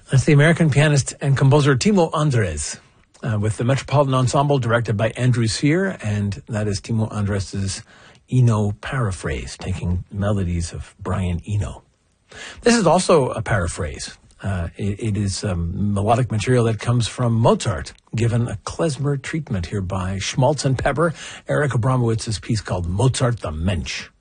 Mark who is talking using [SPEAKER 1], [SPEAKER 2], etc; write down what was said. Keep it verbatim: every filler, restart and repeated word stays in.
[SPEAKER 1] That's the American pianist and composer Timo Andres uh, with the Metropolitan Ensemble directed by Andrew Sear, and that is Timo Andres' Eno paraphrase, taking melodies of Brian Eno. This is also a paraphrase. Uh, it, it is um, melodic material that comes from Mozart, given a klezmer treatment here by Schmaltz and Pepper, Eric Abramowitz's piece called Mozart the Mensch.